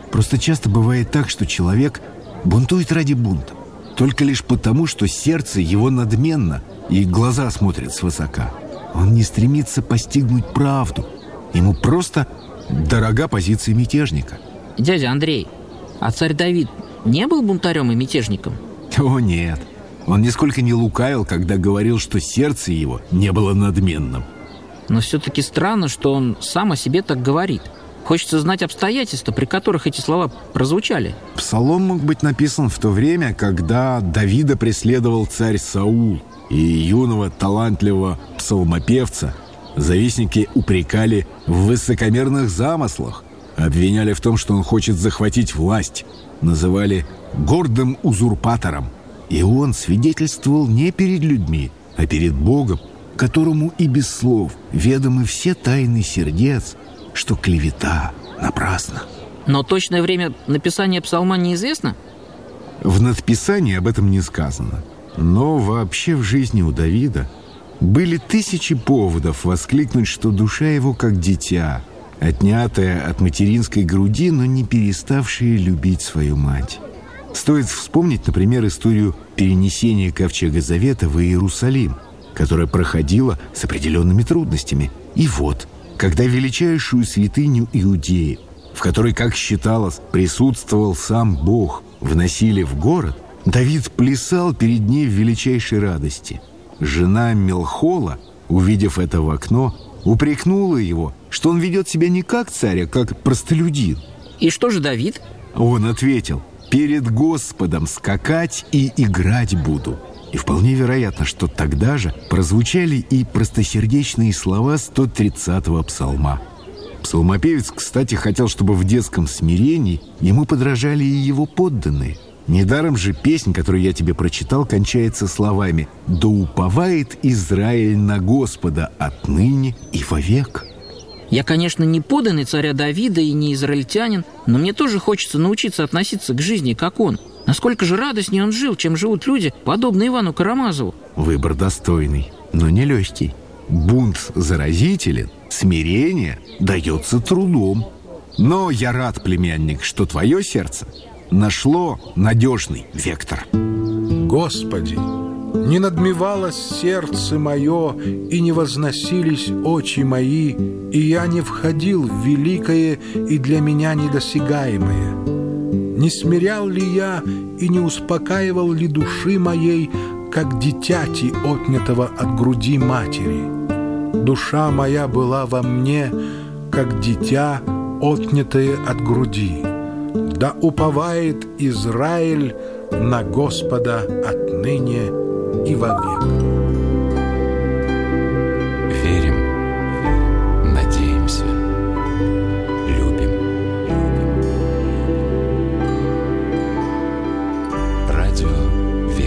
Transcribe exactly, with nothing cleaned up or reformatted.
Просто часто бывает так, что человек бунтует ради бунта, только лишь потому, что сердце его надменно и глаза смотрят свысока. Он не стремится постигнуть правду. Ему просто дорога позиция мятежника. Дядя Андрей, а царь Давид не был бунтарем и мятежником? О, нет. Он нисколько не лукавил, когда говорил, что сердце его не было надменным. Но все-таки странно, что он сам о себе так говорит. Хочется знать обстоятельства, при которых эти слова прозвучали. Псалом мог быть написан в то время, когда Давида преследовал царь Саул, и юного талантливого псалмопевца завистники упрекали в высокомерных замыслах, обвиняли в том, что он хочет захватить власть, называли гордым узурпатором. И он свидетельствовал не перед людьми, а перед Богом, которому и без слов ведомы все тайны сердец, что клевета напрасна. Но точное время написания псалма неизвестно? В надписании об этом не сказано. Но вообще в жизни у Давида были тысячи поводов воскликнуть, что душа его как дитя, отнятая от материнской груди, но не переставшая любить свою мать. Стоит вспомнить, например, историю перенесения Ковчега Завета в Иерусалим, которая проходила с определенными трудностями. И вот, когда величайшую святыню Иудеи, в которой, как считалось, присутствовал сам Бог, вносили в город, Давид плясал перед ней в величайшей радости. Жена Мелхола, увидев это в окно, упрекнула его, что он ведет себя не как царь, а как простолюдин. И что же Давид? Он ответил: «Перед Господом скакать и играть буду». И вполне вероятно, что тогда же прозвучали и простосердечные слова сто тридцатого псалма. Псалмопевец, кстати, хотел, чтобы в детском смирении ему подражали и его подданные. Недаром же песнь, которую я тебе прочитал, кончается словами: «Да уповает Израиль на Господа отныне и вовек». Я, конечно, не подданный царя Давида и не израильтянин, но мне тоже хочется научиться относиться к жизни, как он. Насколько же радостнее он жил, чем живут люди, подобные Ивану Карамазову. Выбор достойный, но не легкий. Бунт заразителен, смирение дается трудом. Но я рад, племянник, что твое сердце нашло надежный вектор. Господи, не надмевалось сердце мое, и не возносились очи мои, и я не входил в великое и для меня недосягаемое. Не смирял ли я и не успокаивал ли души моей, как дитяти, отнятого от груди матери? Душа моя была во мне, как дитя, отнятое от груди. Да уповает Израиль на Господа отныне и вовек.